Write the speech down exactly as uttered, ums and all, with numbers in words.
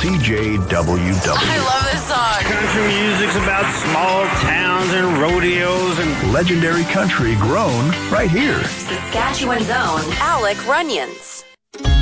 C J W W. I love this song. Country music's about small towns and rodeos and legendary country grown right here. Saskatchewan's own Alec Runyons.